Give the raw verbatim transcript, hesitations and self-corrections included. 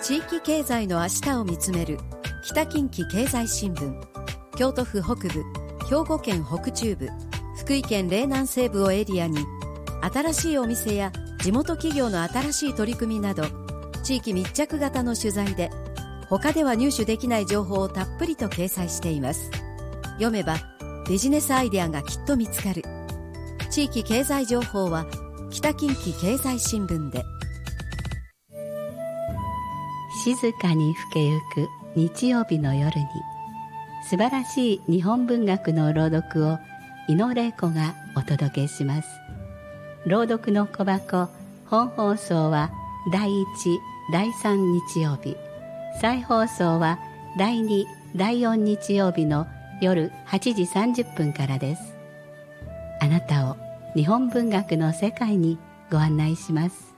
地域経済の明日を見つめる北近畿経済新聞。京都府北部、兵庫県北中部、福井県嶺南西部をエリアに、新しいお店や地元企業の新しい取り組みなど、地域密着型の取材で他では入手できない情報をたっぷりと掲載しています。読めばビジネスアイデアがきっと見つかる。地域経済情報は北近畿経済新聞で。 静かに更けゆく日曜日の夜に、素晴らしい日本文学の朗読を井野玲子がお届けします。朗読の小箱、本放送はだいいち、だいさん日曜日、再放送はだいに、だいよん日曜日の夜はちじさんじゅっぷんからです。あなたを日本文学の世界にご案内します。